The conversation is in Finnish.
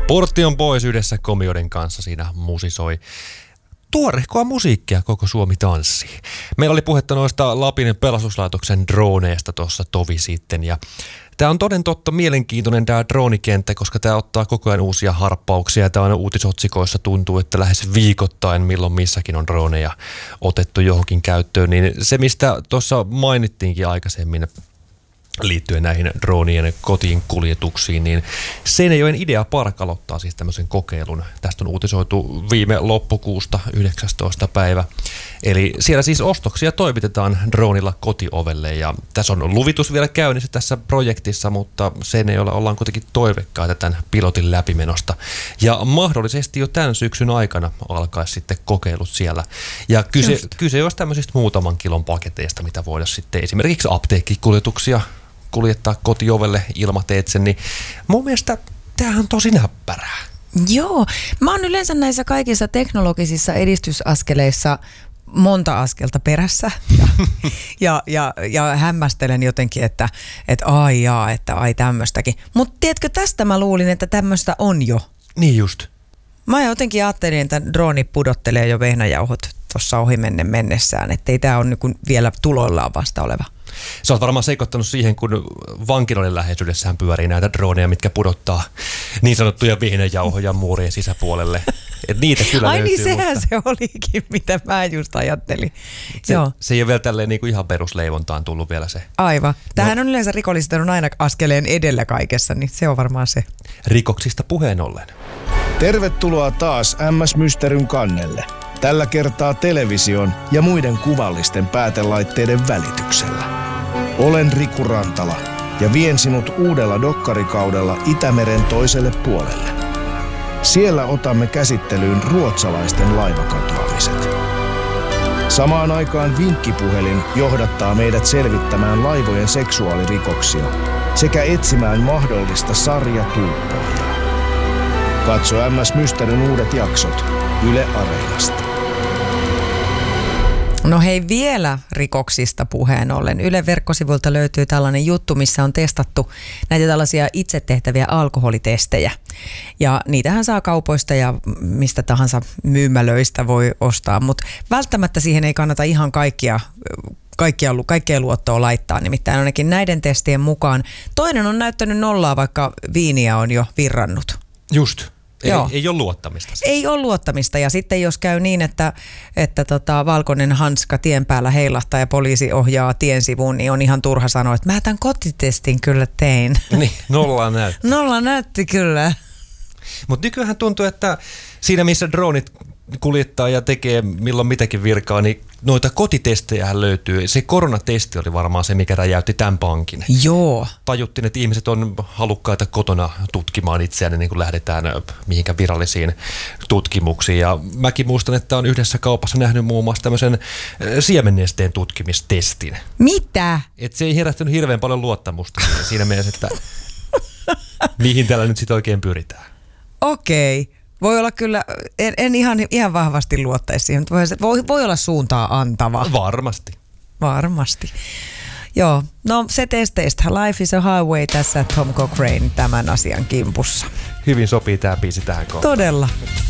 Portti on pois yhdessä Komioiden kanssa, siinä musisoi tuorehkoa musiikkia Koko Suomi tanssii. Meillä oli puhetta noista Lapin pelastuslaitoksen droneista tuossa tovi sitten ja tämä on toden totta mielenkiintoinen tämä droonikenttä, koska tämä ottaa koko ajan uusia harppauksia. Tämä on uutisotsikoissa tuntuu, että lähes viikoittain milloin missäkin on droneja otettu johonkin käyttöön. Niin se, mistä tuossa mainittiinkin aikaisemmin liittyen näihin droonien kotiin kuljetuksiin, niin Seinäjoen Idea-Park aloittaa siis tämmöisen kokeilun. Tästä on uutisoitu viime loppukuusta 19. päivä. Eli siellä siis ostoksia toimitetaan droonilla kotiovelle ja tässä on luvitus vielä käynnissä tässä projektissa, mutta Seinäjoella ollaan kuitenkin toiveikkaita tämän pilotin läpimenosta. Ja mahdollisesti jo tämän syksyn aikana alkaisi sitten kokeilut siellä. Ja kyse olisi tämmöisistä muutaman kilon paketeista, mitä voidaan sitten esimerkiksi apteekkikuljetuksia kuljettaa kotiovelle ilmateitse, niin mun mielestä tämähän on tosi näppärää. Joo, mä oon yleensä näissä kaikissa teknologisissa edistysaskeleissa monta askelta perässä ja hämmästelen jotenkin, että ai tämmöistäkin. Mutta tiedätkö, tästä mä luulin, että tämmöistä on jo. Niin just. Mä jotenkin ajattelin, että drooni pudottelee jo vehnäjauhot tuossa ohimennen mennessään, ettei tää ole niin vielä tuloillaan vasta oleva. Sä oot varmaan seikottanut siihen, kun vankiloiden läheisyydessään pyörii näitä droneja, mitkä pudottaa niin sanottuja vehnäjauhoja muurien sisäpuolelle. Et niitä kyllä löytyy. Niin sehän se olikin, mitä mä just ajattelin. Se ei ole vielä tälleen niin kuin ihan perusleivontaan tullut vielä se. Aivan. Tämähän on yleensä rikolliset on aina askeleen edellä kaikessa, niin se on varmaan se. Rikoksista puheen ollen. Tervetuloa taas MS Mysteryn kannelle. Tällä kertaa television ja muiden kuvallisten päätelaitteiden välityksellä. Olen Riku Rantala ja vien sinut uudella dokkarikaudella Itämeren toiselle puolelle. Siellä otamme käsittelyyn ruotsalaisten laivakatoamiset. Samaan aikaan vinkkipuhelin johdattaa meidät selvittämään laivojen seksuaalirikoksia sekä etsimään mahdollista sarjatulppoajaa. Katso MS Mysteryn uudet jaksot Yle Areenasta. No hei, vielä rikoksista puheen ollen. Yle verkkosivuilta löytyy tällainen juttu, missä on testattu näitä tällaisia itse tehtäviä alkoholitestejä. Ja niitähän saa kaupoista ja mistä tahansa myymälöistä voi ostaa, mutta välttämättä siihen ei kannata ihan kaikkea luottoa laittaa. Nimittäin ainakin näiden testien mukaan toinen on näyttänyt nollaa, vaikka viiniä on jo virrannut. Just. Ei ole luottamista. Siis. Ei ole luottamista ja sitten jos käy niin, että valkoinen hanska tien päällä heilahtaa ja poliisi ohjaa tien sivuun, niin on ihan turha sanoa, että mä tämän kotitestin kyllä tein. Niin, nolla näytti. Nolla näytti kyllä. Mutta nykyään tuntuu, että siinä missä dronit kuljettaa ja tekee milloin mitäkin virkaa, niin noita kotitestejä löytyy. Se koronatesti oli varmaan se, mikä räjäytti tämän pankin. Joo. Tajuttiin, että ihmiset on halukkaita kotona tutkimaan itseään niin kuin lähdetään mihinkään virallisiin tutkimuksiin. Ja mäkin muistan, että on yhdessä kaupassa nähnyt muun muassa tämmöisen siemennesteen tutkimistestin. Mitä? Et se ei herättänyt hirveän paljon luottamusta siinä mielessä, että mihin tällä nyt sitten oikein pyritään. Okei. Voi olla kyllä, en ihan vahvasti luottaisi siihen, mutta voi olla suuntaa antava. Varmasti. Joo, no se testeistä. Life is a highway tässä Tom Cochrane tämän asian kimpussa. Hyvin sopii tämä biisi tähän kohtaan. Todella.